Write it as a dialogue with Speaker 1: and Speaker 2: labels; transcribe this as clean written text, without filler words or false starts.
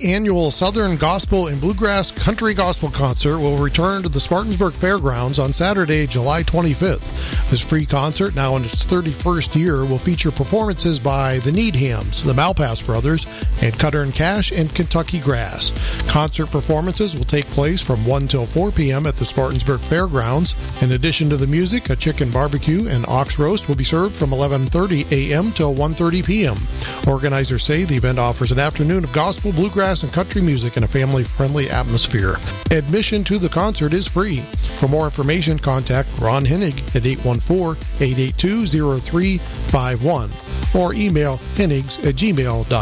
Speaker 1: annual Southern Gospel and Bluegrass Country Gospel Concert will return to the Spartansburg Fairgrounds on Saturday, July 25th. This free concert, now in its 31st year, will feature performances by the Needhams, the Malpass Brothers, and Cutter and Cash and Kentucky Grass. Concert performances will take place from 1 till 4 p.m. at the Spartansburg Fairgrounds. In addition to the music, a chicken barbecue and ox roast will be served from 11:30 a.m. till 1:30 p.m. Organizers say the event offers an afternoon of gospel, bluegrass, and country music in a family-friendly atmosphere. Admission to the concert is free. For more information, contact Ron Hennig at 814-882-0351 or email hennigs@gmail.com.